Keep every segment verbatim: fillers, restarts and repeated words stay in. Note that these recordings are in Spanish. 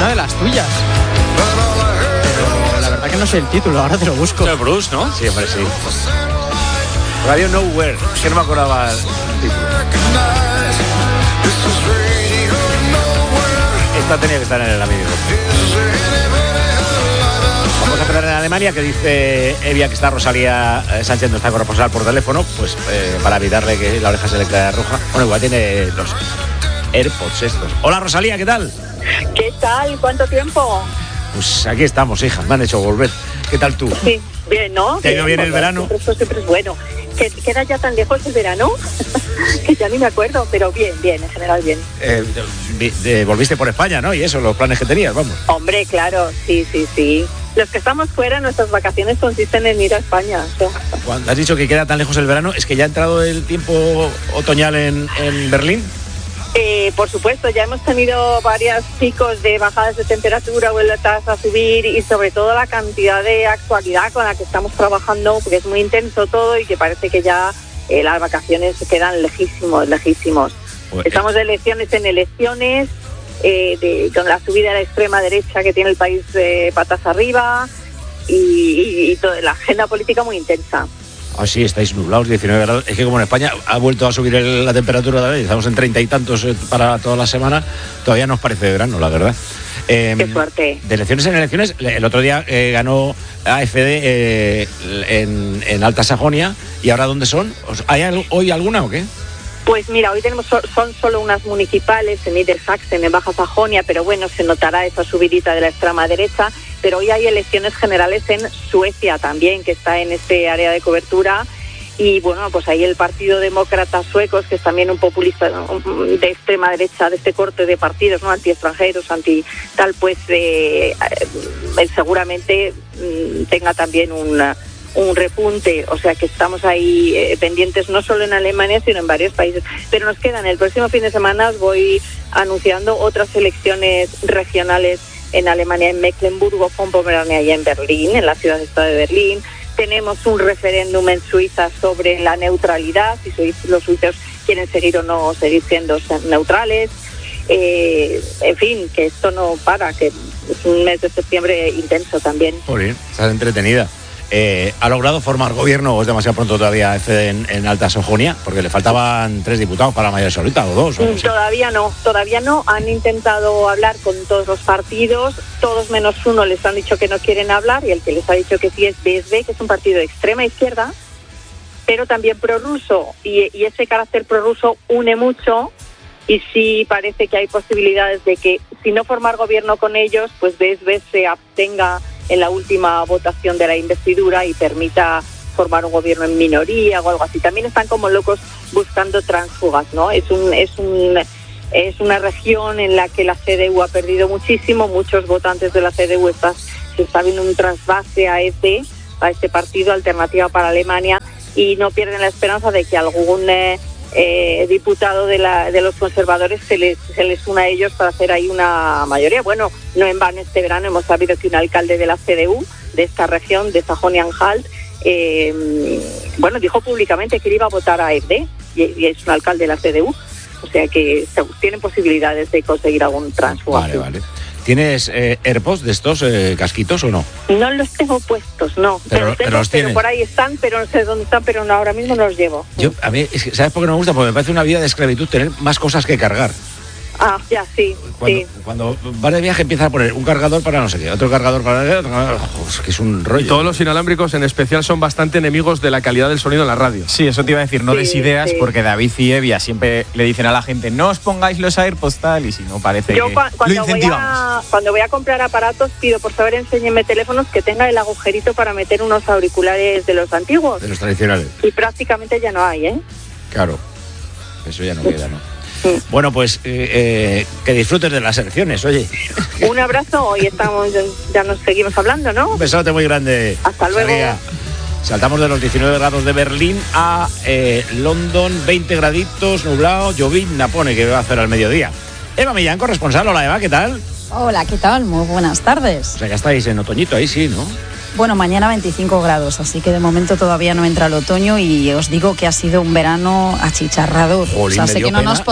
una de las tuyas. Pero la verdad que no sé el título, ahora te lo busco. ¿Es Bruce, no? Sí, hombre, sí. Radio Nowhere, que no me acordaba el título. Esta tenía que estar en el amigo. Vamos a empezar en Alemania, que dice Evia que está Rosalía Sánchez, no está corresponsal por teléfono, pues eh, para evitarle que la oreja se le caiga roja. Bueno, igual tiene los AirPods estos. Hola Rosalía, ¿qué tal? ¿Qué tal? ¿Cuánto tiempo? Pues aquí estamos, hija, me han hecho volver. ¿Qué tal tú? Sí, bien, ¿no? ¿Te ha ido bien el verano? Esto siempre es bueno. ¿Que queda ya tan lejos el verano? Que ya ni me acuerdo, pero bien, bien, en general bien. Eh, de, de, volviste por España, ¿no? Y eso, los planes que tenías, vamos. Hombre, claro, sí, sí, sí. Los que estamos fuera, nuestras vacaciones consisten en ir a España. O sea. Cuando has dicho que queda tan lejos el verano, ¿es que ya ha entrado el tiempo otoñal en, en Berlín? Eh, por supuesto, ya hemos tenido varios picos de bajadas de temperatura, vueltas a subir y sobre todo la cantidad de actualidad con la que estamos trabajando, porque es muy intenso todo y que parece que ya eh, las vacaciones se quedan lejísimos, lejísimos. Pues, estamos de elecciones en elecciones, eh, de, con la subida de la extrema derecha que tiene el país eh, patas arriba y, y, y toda la agenda política muy intensa. Ah, sí, estáis nublados, diecinueve grados. Es que como en España ha vuelto a subir el, la temperatura de vez, estamos en treinta y tantos para toda la semana, todavía nos parece verano, la verdad. Eh, Qué suerte. De elecciones en elecciones, el otro día eh, ganó A F D eh, en, en Alta Sajonia, ¿y ahora dónde son? ¿Hay hoy alguna o qué? Pues mira, hoy tenemos son solo unas municipales en Niedersachsen, en Baja Sajonia, pero bueno, se notará esa subidita de la extrema derecha. Pero hoy hay elecciones generales en Suecia también, que está en este área de cobertura. Y bueno, pues ahí el Partido Demócrata Suecos, que es también un populista de extrema derecha, de este corte de partidos, ¿no? Anti-extranjeros, anti tal, pues eh, eh, seguramente mm, tenga también una un repunte, o sea que estamos ahí eh, pendientes no solo en Alemania sino en varios países, pero nos quedan el próximo fin de semana, os voy anunciando otras elecciones regionales en Alemania, en Mecklenburgo, Pomerania y en Berlín, en la ciudad-estado de Berlín. Tenemos un referéndum en Suiza sobre la neutralidad, si los suizos quieren seguir o no seguir siendo neutrales. Eh, en fin, que esto no para, que es un mes de septiembre intenso también. Muy bien, estás entretenida. Eh, ¿Ha logrado formar gobierno o es demasiado pronto todavía en, en Alta Sajonia? Porque le faltaban tres diputados para la mayoría absoluta o dos. ¿O no? Todavía no, todavía no. Han intentado hablar con todos los partidos, todos menos uno les han dicho que no quieren hablar y el que les ha dicho que sí es B S D, que es un partido de extrema izquierda, pero también prorruso y, y ese carácter prorruso une mucho y sí parece que hay posibilidades de que si no formar gobierno con ellos, pues B S D se abstenga en la última votación de la investidura y permita formar un gobierno en minoría o algo así. También están como locos buscando tránsfugas, ¿no? Es un es un es una región en la que la C D U ha perdido muchísimo, muchos votantes de la C D U está, se está viendo un trasvase a este a este partido Alternativa para Alemania y no pierden la esperanza de que algún eh, eh, diputado de la de los conservadores se les se les una a ellos para hacer ahí una mayoría. Bueno, no en vano este verano hemos sabido que un alcalde de la C D U de esta región, de Sajonia-Anhalt, eh, bueno, dijo públicamente que él iba a votar a A F D y, y es un alcalde de la C D U, o sea que se, tienen posibilidades de conseguir algún tránsfugo. Vale, vale. ¿Tienes eh, AirPods de estos eh, casquitos o no? No los tengo puestos, no. Pero, pero, tengo, pero, los pero por ahí están, pero no sé dónde están, pero no, ahora mismo no los llevo. Yo, a mí, es que, ¿sabes por qué no me gusta? Porque me parece una vida de esclavitud tener más cosas que cargar. Ah, ya, sí, cuando, sí. Cuando vas de viaje empiezas a poner un cargador para no sé qué, otro cargador para... Oh, es que es un rollo. Todos los inalámbricos en especial son bastante enemigos de la calidad del sonido en la radio. Sí, eso te iba a decir, no sí, des ideas, sí. porque David y Evia siempre le dicen a la gente, no os pongáis los AirPods tal, y si no parece Yo, que cu- cuando lo incentivamos. Voy a, cuando voy a comprar aparatos pido, por favor, enséñenme teléfonos que tenga el agujerito para meter unos auriculares de los antiguos. De los tradicionales. Y prácticamente ya no hay, ¿eh? Claro, eso ya no queda, ¿no? Bueno, pues eh, eh, que disfrutes de las elecciones, oye. Un abrazo, hoy estamos, ya nos seguimos hablando, ¿no? Un besote muy grande. Hasta luego. Salía. Saltamos de los diecinueve grados de Berlín a eh, London, veinte graditos, nublado, llovizna pone que va a hacer al mediodía. Eva Millán, corresponsal. Hola, Eva, ¿qué tal? Hola, ¿qué tal? Muy buenas tardes. O sea, ya estáis en otoñito ahí, sí, ¿no? Bueno, mañana veinticinco grados, así que de momento todavía no entra el otoño y os digo que ha sido un verano achicharrador. Jolín, o sea, me sé dio que no pena. nos podemos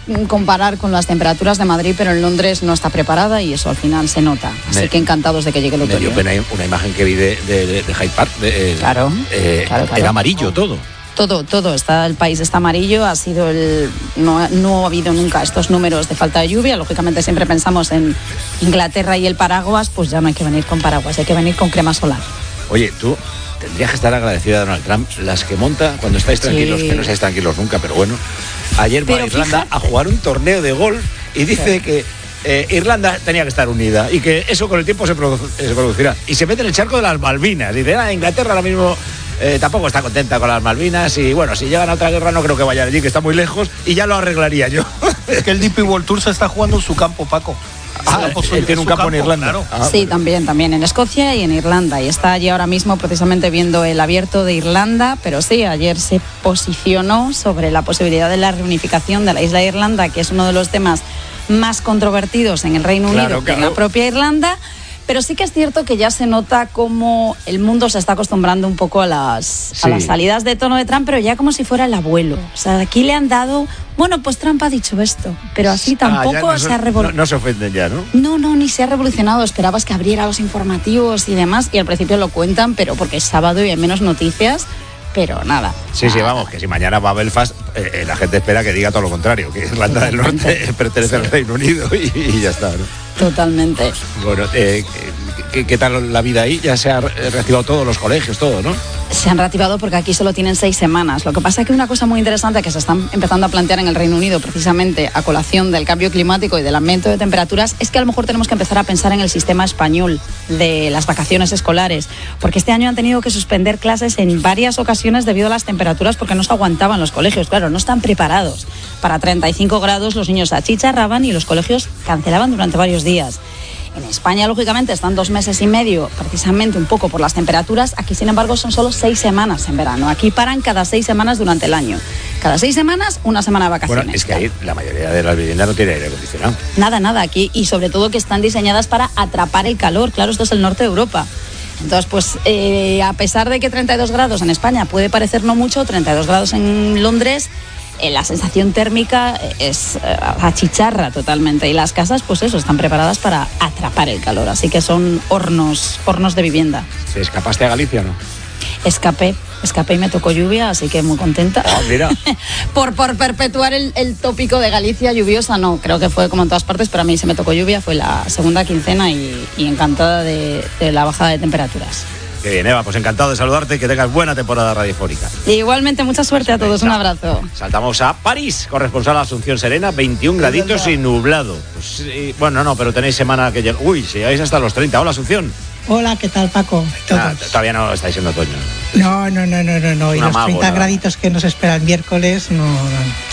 comparar con las temperaturas de Madrid, pero en Londres no está preparada y eso al final se nota. Así me, que encantados de que llegue el otoño. Me dio pena una imagen que vi de, de, de Hyde Park. De, claro, eh, claro, claro. Era amarillo todo. Todo, todo, está, el país está amarillo, ha sido el, no, no ha habido nunca estos números de falta de lluvia, lógicamente siempre pensamos en Inglaterra y el paraguas, pues ya no hay que venir con paraguas, hay que venir con crema solar. Oye, tú tendrías que estar agradecida a Donald Trump, las que monta cuando estáis tranquilos, sí. Que no estáis tranquilos nunca, pero bueno, ayer va a Irlanda fíjate. a jugar un torneo de golf y dice sí. que eh, Irlanda tenía que estar unida y que eso con el tiempo se, produ- se producirá. Y se mete en el charco de las Malvinas, dice, ah, Inglaterra ahora mismo... Eh, tampoco está contenta con las Malvinas y bueno, si llegan a otra guerra no creo que vayan allí, que está muy lejos y ya lo arreglaría yo. Es que el D P World Tour se está jugando en su campo, Paco. Ah, él tiene un campo, campo en Irlanda. Claro. Ah, sí, bueno. también, también en Escocia y en Irlanda. Y está allí ahora mismo precisamente viendo el abierto de Irlanda, pero sí, ayer se posicionó sobre la posibilidad de la reunificación de la isla de Irlanda, que es uno de los temas más controvertidos en el Reino Unido, claro, claro. en la propia Irlanda. Pero sí que es cierto que ya se nota cómo el mundo se está acostumbrando un poco a las, sí. a las salidas de tono de Trump, pero ya como si fuera el abuelo. O sea, aquí le han dado, bueno, pues Trump ha dicho esto, pero así tampoco ah, no se, se ha revolucionado. No, no se ofenden ya, ¿no? No, no, ni se ha revolucionado. Esperabas que abriera los informativos y demás, y al principio lo cuentan, pero porque es sábado y hay menos noticias. Pero nada. Sí, nada. sí, vamos, que si mañana va a Belfast, eh, la gente espera que diga todo lo contrario, que Irlanda del Norte pertenece sí. al Reino Unido y, y ya está, ¿no? Totalmente. Bueno, eh, ¿qué, ¿qué tal la vida ahí? Ya se han reactivado todos los colegios, todo, ¿no? Se han reactivado porque aquí solo tienen seis semanas. Lo que pasa es que una cosa muy interesante que se están empezando a plantear en el Reino Unido, precisamente a colación del cambio climático y del aumento de temperaturas, es que a lo mejor tenemos que empezar a pensar en el sistema español de las vacaciones escolares, porque este año han tenido que suspender clases en varias ocasiones debido a las temperaturas porque no se aguantaban los colegios. Claro, no están preparados. Para treinta y cinco grados los niños achicharraban y los colegios cancelaban durante varios días. En España, lógicamente, están dos meses y medio, precisamente un poco por las temperaturas. Aquí, sin embargo, son solo seis semanas en verano. Aquí paran cada seis semanas durante el año. Cada seis semanas, una semana de vacaciones. Bueno, es que ahí la mayoría de las viviendas no tiene aire acondicionado. Nada, nada aquí. Y sobre todo que están diseñadas para atrapar el calor. Claro, esto es el norte de Europa. Entonces, pues, eh, a pesar de que treinta y dos grados en España puede parecer no mucho, treinta y dos grados en Londres... la sensación térmica es achicharra totalmente y las casas pues eso están preparadas para atrapar el calor, así que son hornos hornos de vivienda. ¿Se escapaste a Galicia o no? Escapé, escapé y me tocó lluvia, así que muy contenta. Oh, mira. por, por perpetuar el, el tópico de Galicia lluviosa, no, creo que fue como en todas partes, pero a mí se me tocó lluvia, fue la segunda quincena y, y encantada de, de la bajada de temperaturas. Qué bien, Eva, pues encantado de saludarte y que tengas buena temporada radiofónica. Igualmente, mucha suerte a todos, un abrazo. Saltamos a París, corresponsal a Asunción Serena, veintiún graditos y nublado. Pues, sí, bueno, no, pero tenéis semana que llega. Uy, si llegáis hasta los treinta. Hola, Asunción. Hola, ¿qué tal, Paco? Ah, todavía no estáis en otoño. No, no, no, no, no, no. Y los treinta mago, graditos que nos espera el miércoles, no, no.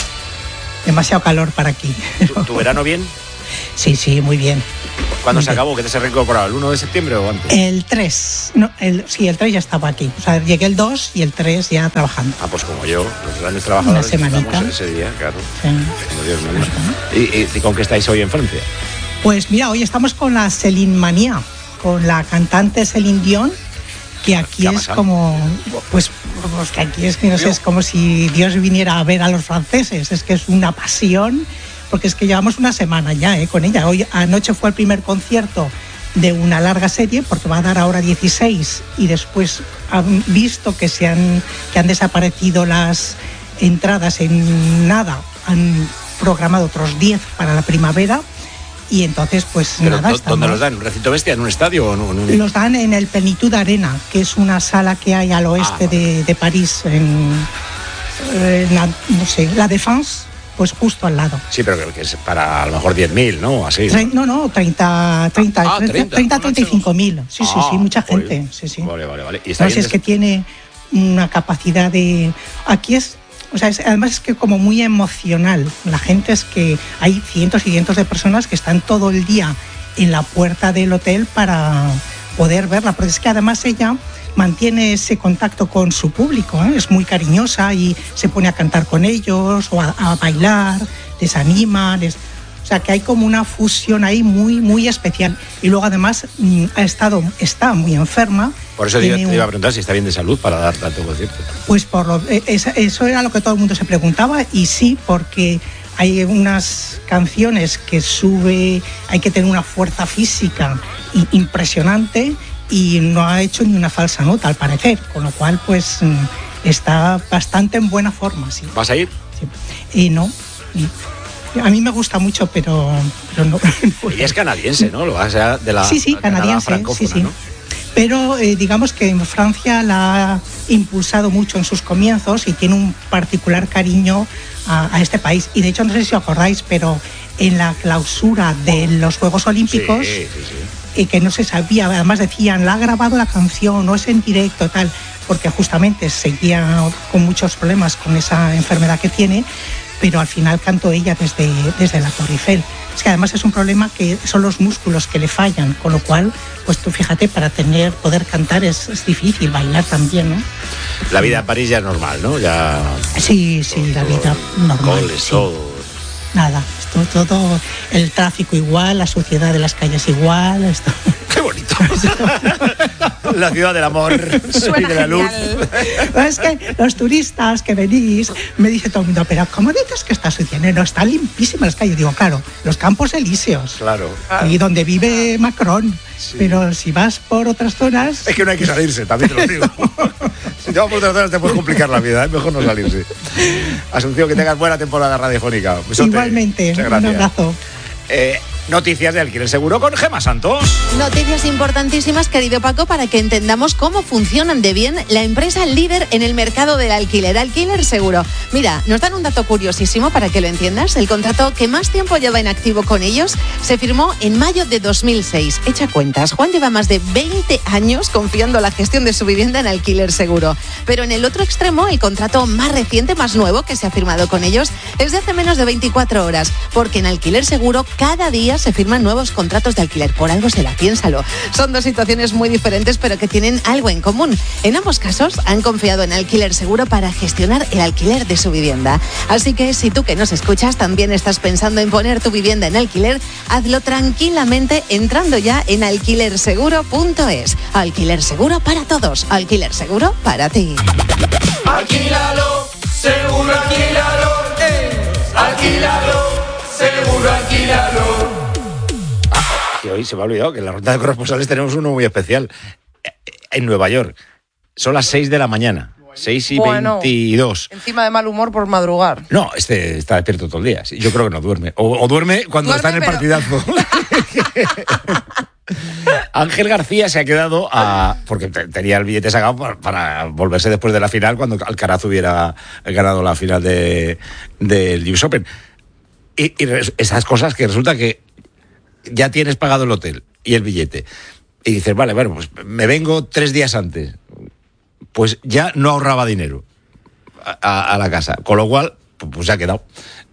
Demasiado calor para aquí. ¿Tu, tu verano bien? Sí, sí, muy bien. ¿Cuándo se acabó? ¿Que te se reincorporaba? ¿El uno de septiembre o antes? El tres. No, el, sí, el tres ya estaba aquí. O sea, llegué el dos y el tres ya trabajando. Ah, pues como yo, los grandes trabajadores. Una semanita. Ese día, claro. Sí. Como Dios me gusta. ¿Y, y, ¿Y con qué estáis hoy en Francia? Pues mira, hoy estamos con la Céline Manía, con la cantante Céline Dion, que aquí es como, pues, pues que aquí es que no sé, es como si Dios viniera a ver a los franceses. Es que es una pasión. Porque es que llevamos una semana ya eh, con ella. Hoy anoche fue el primer concierto de una larga serie, porque va a dar ahora dieciséis, y después han visto que se han, que han desaparecido las entradas en nada, han programado otros diez para la primavera, y entonces pues Pero nada. ¿Dónde estamos... los dan? ¿En un recinto bestia? ¿En un estadio o en un...? Los dan en el Plenitude Arena, que es una sala que hay al oeste ah, de, de París, en, en la, no sé, la Défense. Pues justo al lado. Sí, pero que es para a lo mejor diez mil, ¿no? Así. Tre- no, no, treinta, treinta, ah, treinta, treinta, treinta y cinco mil. Sí, sí, sí, mucha gente. Sí, sí. Vale, vale, vale. ¿Y está no, si es que tiene una capacidad de... Aquí es... O sea, es, además es que como muy emocional. La gente es que hay cientos y cientos de personas que están todo el día en la puerta del hotel para poder verla. Pero es que además ella mantiene ese contacto con su público, ¿eh? Es muy cariñosa y se pone a cantar con ellos o a, a bailar, les anima, les... o sea que hay como una fusión ahí muy, muy especial. Y luego además ha estado, está muy enferma. Por eso te iba, te iba a preguntar si está bien de salud para dar tanto concierto. Pues por lo, eso era lo que todo el mundo se preguntaba, y sí, porque hay unas canciones que sube, hay que tener una fuerza física impresionante y no ha hecho ni una falsa nota al parecer, con lo cual pues está bastante en buena forma. Sí. ¿Vas a ir? Sí. Y no. Y a mí me gusta mucho, pero, pero no. Y es canadiense, ¿no? Lo vas a de la sí, sí, canadiense, sí, sí. ¿no? Pero eh, digamos que en Francia la ha impulsado mucho en sus comienzos y tiene un particular cariño a, a este país. Y de hecho, no sé si os acordáis, pero en la clausura de los Juegos Olímpicos, sí, sí, sí. y que no se sabía, además decían, la ha grabado la canción, no es en directo, tal, porque justamente seguía con muchos problemas con esa enfermedad que tiene, pero al final cantó ella desde, desde la Torre Eiffel. Es que además es un problema que son los músculos que le fallan, con lo cual, pues tú fíjate, para tener poder cantar es, es difícil, bailar también, ¿no? La vida en París ya es normal, ¿no? Ya. Sí, sí, todo, la vida normal. Coles, sí. todo. Nada, esto, todo, el tráfico igual, la suciedad de las calles igual. Esto. ¡Qué bonito! La ciudad del amor y de la luz. Es que los turistas que venís, me dice todo el mundo, pero ¿cómo dices que está sucia? No, está limpísima las calles. Digo, claro, los Campos Elíseos. Claro. Y donde vive Macron. Sí. Pero si vas por otras zonas... Es que no hay que salirse, también te lo digo. Si te vas por otras zonas te puedes complicar la vida, es mejor no salirse. Asunción, que tengas buena temporada radiofónica. Besote. Igualmente, un abrazo. Eh, noticias de Alquiler Seguro con Gemma Santos. Noticias importantísimas, querido Paco, para que entendamos cómo funcionan de bien la empresa líder en el mercado del alquiler, Alquiler Seguro. Mira, nos dan un dato curiosísimo para que lo entiendas. El contrato que más tiempo lleva en activo con ellos se firmó en mayo de dos mil seis. Echa cuentas, Juan lleva más de veinte años confiando la gestión de su vivienda en Alquiler Seguro. Pero en el otro extremo, el contrato más reciente, más nuevo que se ha firmado con ellos es de hace menos de veinticuatro horas, porque en Alquiler Seguro cada día se firman nuevos contratos de alquiler. Por algo será, piénsalo. Son dos situaciones muy diferentes, pero que tienen algo en común. En ambos casos han confiado en Alquiler Seguro para gestionar el alquiler de su vivienda. Así que si tú que nos escuchas también estás pensando en poner tu vivienda en alquiler, hazlo tranquilamente entrando ya en alquiler seguro punto es. Alquiler Seguro para todos. Alquiler Seguro para ti. Alquílalo, seguro alquílalo. Eh. Alquílalo, seguro alquílalo. Que hoy se me ha olvidado que en la ronda de corresponsales tenemos uno muy especial. En Nueva York. Son las seis de la mañana. seis y bueno, veintidós. Encima de mal humor por madrugar. No, este está despierto todo el día. Yo creo que no duerme. O, o duerme cuando duerme, está en el pero... partidazo. Ángel García se ha quedado a... Porque tenía el billete sacado para, para volverse después de la final, cuando Alcaraz hubiera ganado la final de, del U S Open. Y, y esas cosas que resulta que ya tienes pagado el hotel y el billete. Y dices, vale, bueno, pues me vengo tres días antes. Pues ya no ahorraba dinero a, a, a la casa. Con lo cual, pues se ha quedado.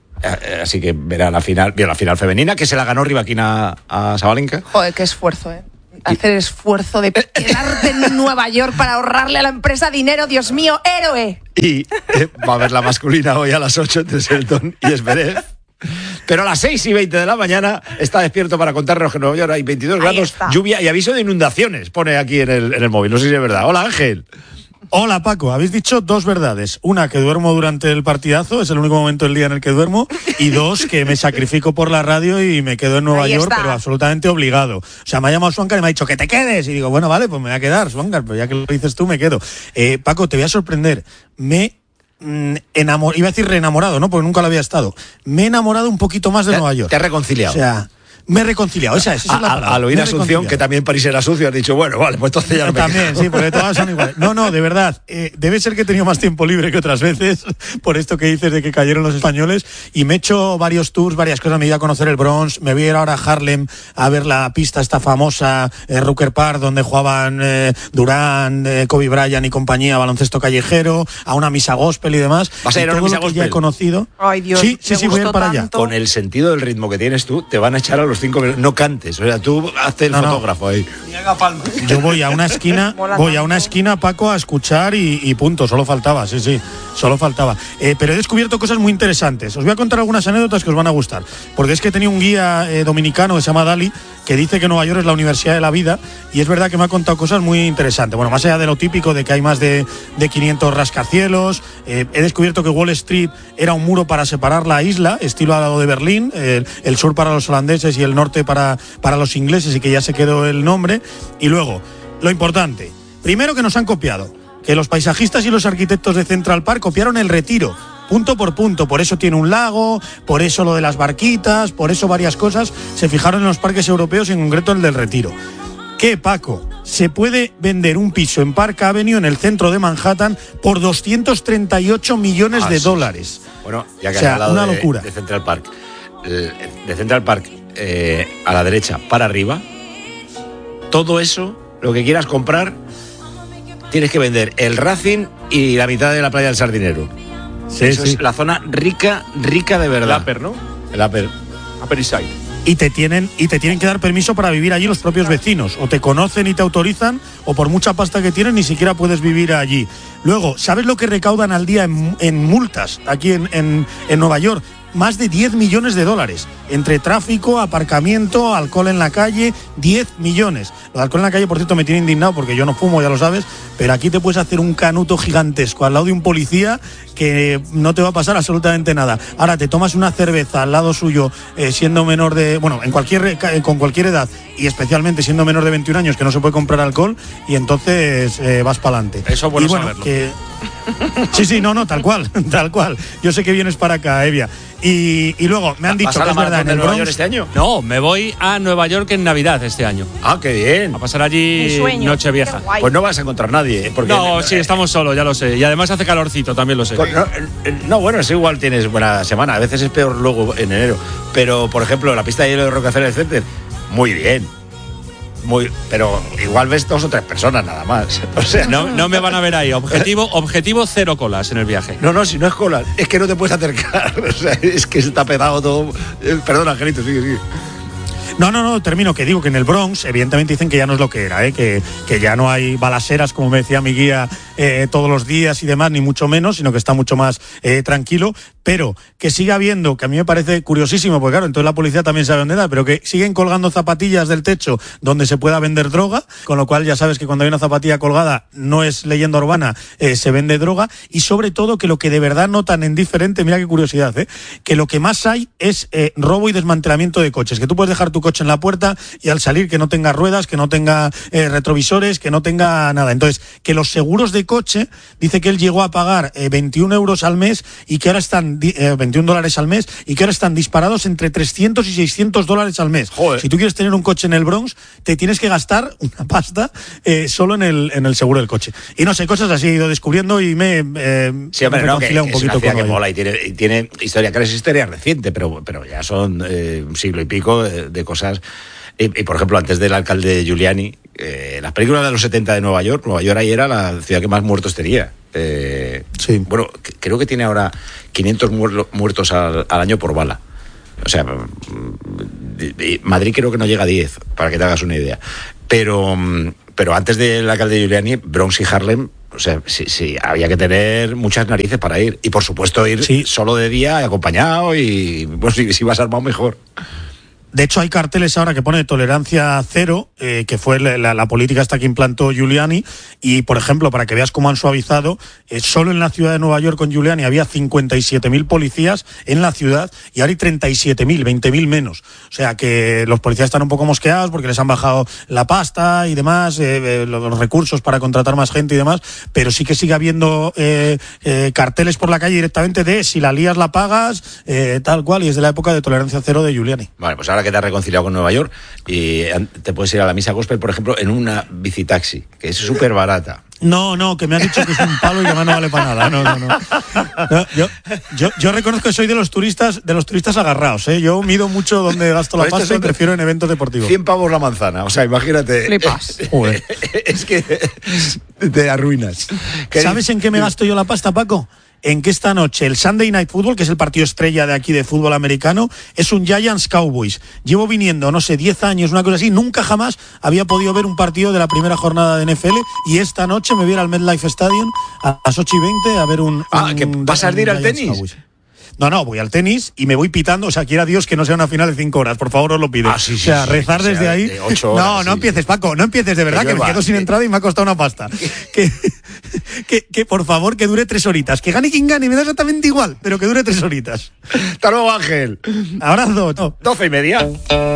Así que verá la final, vio la final femenina, que se la ganó Rivaquina a Sabalenka. Joder, qué esfuerzo, ¿eh? Hacer esfuerzo de quedarte en Nueva York para ahorrarle a la empresa dinero, Dios mío, héroe. Y eh, va a haber la masculina hoy a las ocho entre Selton y Zverev. Pero a las seis y veinte de la mañana está despierto para contarnos que en Nueva York hay veintidós grados, lluvia y aviso de inundaciones. Pone aquí en el, en el móvil, no sé si es verdad. Hola, Ángel. Hola, Paco. Habéis dicho dos verdades. Una, que duermo durante el partidazo, es el único momento del día en el que duermo. Y dos, que me sacrifico por la radio y me quedo en Nueva Ahí York, está. pero absolutamente obligado. O sea, me ha llamado Swankar y me ha dicho que te quedes. Y digo, bueno, vale, pues me voy a quedar, Swankar, pero ya que lo dices tú, me quedo. Eh, Paco, te voy a sorprender. Me... Enamor, iba a decir reenamorado, ¿no? Porque nunca lo había estado. Me he enamorado un poquito más de te, Nueva York. Te has reconciliado. O sea, me he reconciliado. Esa es, esa es la palabra. Al oír Asunción, que también París era sucio, has dicho, bueno, vale, pues entonces ya no me También, quedo. sí, porque todas son iguales. No, no, de verdad. Eh, debe ser que he tenido más tiempo libre que otras veces, por esto que dices de que cayeron los españoles. Y me he hecho varios tours, varias cosas. Me he ido a conocer el Bronx. Me voy a ir ahora a Harlem a ver la pista esta famosa, eh, Rucker Park, donde jugaban eh, Durán, eh, Kobe Bryant y compañía, baloncesto callejero, a una misa gospel y demás. ¿Vas a ir a una todo misa lo que gospel? Ya he conocido. Ay, Dios, sí, sí, me sí, voy a ir gustó para allá. tanto. Con el sentido del ritmo que tienes tú, te van a echar a los cinco minutos. No cantes, o sea, tú hazte el No, no. fotógrafo ahí. traiga palmas. Yo voy a una esquina, voy a una esquina, Paco, a escuchar y, y punto. Solo faltaba, sí, sí, solo faltaba. Eh, pero he descubierto cosas muy interesantes. Os voy a contar algunas anécdotas que os van a gustar. Porque es que tenía un guía eh, dominicano que se llama Dali, que dice que Nueva York es la universidad de la vida, y es verdad que me ha contado cosas muy interesantes. Bueno, más allá de lo típico de que hay más de, de quinientos rascacielos, eh, he descubierto que Wall Street era un muro para separar la isla, estilo al lado de Berlín, el, el sur para los holandeses y el norte para, para los ingleses, y que ya se quedó el nombre. Y luego, lo importante, primero que nos han copiado, que los paisajistas y los arquitectos de Central Park copiaron el Retiro, punto por punto, por eso tiene un lago, por eso lo de las barquitas, por eso varias cosas se fijaron en los parques europeos y en concreto el del Retiro. ¿Qué, Paco? Se puede vender un piso en Park Avenue, en el centro de Manhattan, por doscientos treinta y ocho millones ah, de sí. dólares. Bueno, ya que o sea, has hablado una de, locura. de Central Park, de Central Park eh, a la derecha para arriba, todo eso, lo que quieras comprar, tienes que vender el Racing y la mitad de la playa del Sardinero. Sí, eso sí. Es la zona rica, rica de verdad. El Upper, ¿no? El Upper. Upper East Side. Y te tienen y te tienen que dar permiso para vivir allí los propios vecinos. O te conocen y te autorizan, o por mucha pasta que tienen ni siquiera puedes vivir allí. Luego, ¿sabes lo que recaudan al día en, en multas aquí en, en, en Nueva York? Más de diez millones de dólares. Entre tráfico, aparcamiento, alcohol en la calle, diez millones. Lo de alcohol en la calle, por cierto, me tiene indignado porque yo no fumo, ya lo sabes, pero aquí te puedes hacer un canuto gigantesco al lado de un policía que no te va a pasar absolutamente nada. Ahora te tomas una cerveza al lado suyo, eh, siendo menor de... Bueno, en cualquier con cualquier edad, y especialmente siendo menor de veintiún años, que no se puede comprar alcohol, y entonces eh, vas para adelante. Eso es bueno, y bueno saberlo. Que, sí, sí, no, no, tal cual, tal cual. Yo sé que vienes para acá, Evia. Y, y luego me han dicho que es verdad en el Nueva Bronx, York este año. No, me voy a Nueva York en Navidad este año. Ah, qué bien. A pasar allí Nochevieja. Pues no vas a encontrar nadie. Porque no, sí, estamos solos, ya lo sé. Y además hace calorcito, también lo sé. Pues no, no, bueno, es igual, tienes buena semana. A veces es peor luego en enero. Pero, por ejemplo, la pista de hielo de Rockefeller Center, muy bien. Muy, pero igual ves dos o tres personas nada más. O sea, no, no me van a ver ahí. Objetivo, objetivo cero colas en el viaje. No, no, si no es colas, es que no te puedes acercar. O sea, es que está pegado todo. Perdón, Angelito, sigue, sigue. No, no, no, termino, que digo que en el Bronx evidentemente dicen que ya no es lo que era, ¿eh? que, que ya no hay balaceras, como me decía mi guía, eh, todos los días y demás, ni mucho menos, sino que está mucho más eh, tranquilo, pero que siga habiendo, que a mí me parece curiosísimo, porque claro, entonces la policía también sabe dónde da, pero que siguen colgando zapatillas del techo donde se pueda vender droga, con lo cual ya sabes que cuando hay una zapatilla colgada no es leyenda urbana, eh, se vende droga, y sobre todo que lo que de verdad notan en diferente, mira qué curiosidad, ¿eh? que lo que más hay es eh, robo y desmantelamiento de coches, que tú puedes dejar tu coche en la puerta y al salir que no tenga ruedas, que no tenga eh, retrovisores, que no tenga nada. Entonces, que los seguros de coche, dice que él llegó a pagar eh, veintiún euros al mes y que ahora están, eh, veintiún dólares al mes y que ahora están disparados entre trescientos y seiscientos dólares al mes. Joder. Si tú quieres tener un coche en el Bronx, te tienes que gastar una pasta eh, solo en el, en el seguro del coche. Y no sé, cosas así he ido descubriendo y me eh, sí, hombre, me no, que, un poquito que con que mola y tiene, y tiene historia, que es historia reciente, pero, pero ya son eh, un siglo y pico de, de cosas. Y, y, por ejemplo, antes del alcalde Giuliani, eh, las películas de los setenta de Nueva York, Nueva York ahí era la ciudad que más muertos tenía. Eh, sí. Bueno, c- creo que tiene ahora quinientos muer- muertos al, al año por bala. O sea, de, de, Madrid creo que no llega a diez, para que te hagas una idea. Pero, pero antes del alcalde Giuliani, Bronx y Harlem, o sea, sí, sí, había que tener muchas narices para ir. Y por supuesto ir sí. solo de día, acompañado, y pues, si, si vas armado mejor. De hecho, hay carteles ahora que pone tolerancia cero, eh, que fue la, la, la política esta que implantó Giuliani, y, por ejemplo, para que veas cómo han suavizado, eh, solo en la ciudad de Nueva York con Giuliani había cincuenta y siete mil policías en la ciudad, y ahora hay treinta y siete mil, veinte mil menos. O sea que los policías están un poco mosqueados porque les han bajado la pasta y demás, eh, eh, los recursos para contratar más gente y demás, pero sí que sigue habiendo eh, eh, carteles por la calle directamente de si la lías la pagas, eh, tal cual, y es de la época de tolerancia cero de Giuliani. Vale, pues ahora que te has reconciliado con Nueva York y te puedes ir a la misa gospel, por ejemplo, en una bicitaxi, que es súper barata. No, no, que me han dicho que es un palo y que además no vale para nada. No, no, no. no yo, yo, yo reconozco que soy de los turistas, de los turistas agarrados, ¿eh? Yo mido mucho donde gasto la pasta y prefiero en eventos deportivos. cien pavos la manzana, o sea, imagínate. Flipas. Es que te arruinas. ¿Sabes en qué me gasto yo la pasta, Paco? en que esta noche el Sunday Night Football, que es el partido estrella de aquí de fútbol americano, es un Giants Cowboys. Llevo viniendo, no sé, diez años, una cosa así, nunca jamás había podido ver un partido de la primera jornada de N F L y esta noche me voy a ir al MetLife Stadium a las ocho y veinte a ver un... Ah, un, ¿que vas a ir al tenis? Cowboys. No, no, voy al tenis y me voy pitando, o sea, quiera Dios que no sea una final de cinco horas, por favor os lo pido. Ah, sí, sí, o sea, sí, rezar sí, desde sea, ahí. de ocho horas, no, no sí. empieces, Paco, no empieces, de verdad, que, que me quedo sin que... entrada y me ha costado una pasta. que, que, que por favor, que dure tres horitas. Que gane quien gane, me da exactamente igual, pero que dure tres horitas. Hasta luego, Ángel. Abrazo. No. Doce y media.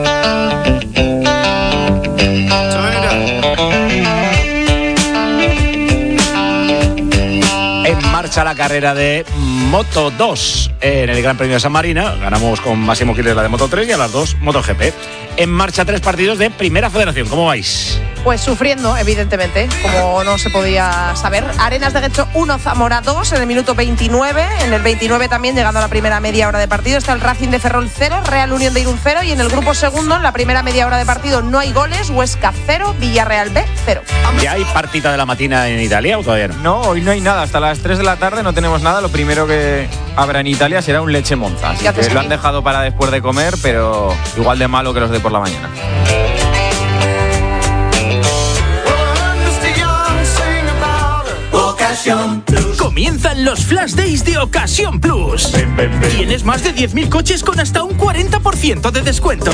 En marcha la carrera de Moto dos en el Gran Premio de San Marina. Ganamos con Máximo Quiles la de Moto tres y a las dos MotoGP. En marcha tres partidos de Primera Federación. ¿Cómo vais? Pues sufriendo, evidentemente, como no se podía saber. Arenas de Guecho uno, Zamora dos en el minuto veintinueve. En el veintinueve también, llegando a la primera media hora de partido, está el Racing de Ferrol cero, Real Unión de Irún cero. Y en el grupo segundo, en la primera media hora de partido, no hay goles. Huesca cero, Villarreal B cero. ¿Ya hay partita de la matina en Italia o todavía no? No, hoy no hay nada. Hasta las tres de la tarde no tenemos nada. Lo primero que habrá en Italia será un leche monza. Así que lo han dejado para después de comer, pero igual de malo que los de por la mañana. Comienzan los Flash Days de Ocasión Plus. Ven, ven, ven. Tienes más de diez mil coches con hasta un cuarenta por ciento de descuento.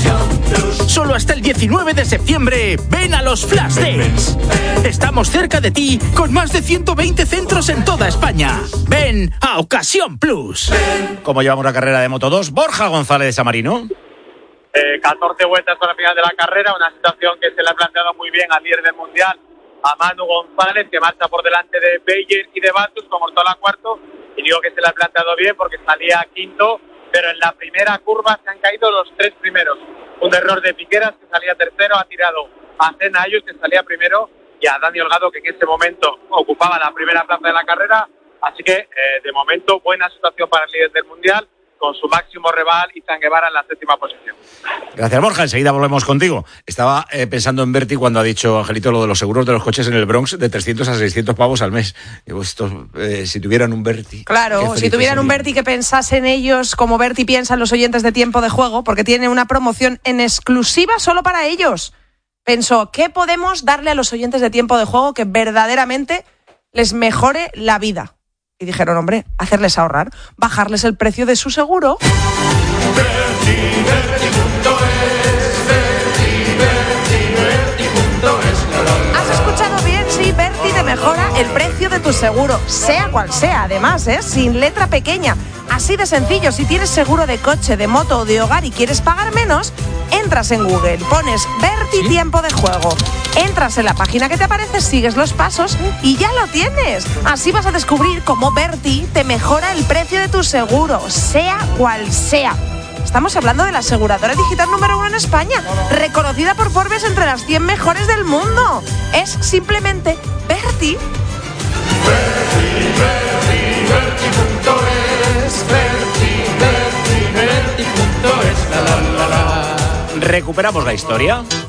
Solo hasta el diecinueve de septiembre, ven a los Flash Days. Estamos cerca de ti con más de ciento veinte centros en toda España. Ven a Ocasión Plus. ¿Cómo llevamos la carrera de Moto dos? Borja González de Samarino. Eh, catorce vueltas para el final de la carrera, una situación que se le ha planteado muy bien al líder del Mundial, a Manu González, que marcha por delante de Beyer y de Batus, como toda la cuarto, y digo que se le ha planteado bien porque salía quinto, pero en la primera curva se han caído los tres primeros. Un error de Piqueras, que salía tercero, ha tirado a Cena Ayus, que salía primero, y a Dani Holgado, que en ese momento ocupaba la primera plaza de la carrera, así que eh, de momento buena situación para el líder del Mundial, con su máximo rival Izan Guevara en la séptima posición. Gracias, Borja. Enseguida volvemos contigo. Estaba eh, pensando en Berti cuando ha dicho Angelito lo de los seguros de los coches en el Bronx de trescientos a seiscientos pavos al mes. Digo, estos, eh, si tuvieran un Berti. Claro, si tuvieran un Berti que pensase en ellos como Berti piensa en los oyentes de Tiempo de Juego, porque tiene una promoción en exclusiva solo para ellos. Pensó, ¿qué podemos darle a los oyentes de Tiempo de Juego que verdaderamente les mejore la vida? Y dijeron, hombre, hacerles ahorrar, bajarles el precio de su seguro. Berti, Berti punto es, Berti, Berti, Berti punto es. ¿Has escuchado bien? Sí, Berti te mejora el precio de tu seguro, sea cual sea, además, ¿eh? Sin letra pequeña. Así de sencillo, si tienes seguro de coche, de moto o de hogar y quieres pagar menos, entras en Google, pones Berti ¿Sí? Tiempo de Juego, entras en la página que te aparece, sigues los pasos y ya lo tienes. Así vas a descubrir cómo Berti te mejora el precio de tu seguro, sea cual sea. Estamos hablando de la aseguradora digital número uno en España, reconocida por Forbes entre las cien mejores del mundo. Es simplemente Berti. Berti, Berti, Berti punto es, Berti, Berti, Berti punto es, la la la la. ¿Recuperamos la historia?